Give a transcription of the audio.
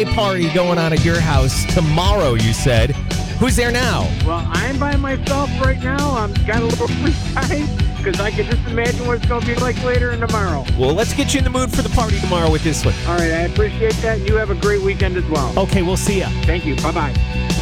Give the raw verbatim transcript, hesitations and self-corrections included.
party going on at your house tomorrow, you said. Who's there now? Well, I'm by myself right now. I'm got a little free time because I can just imagine what it's going to be like later and tomorrow. Well, let's get you in the mood for the party tomorrow with this one. All right, I appreciate that. You have a great weekend as well. Okay, we'll see ya. Thank you. Bye-bye.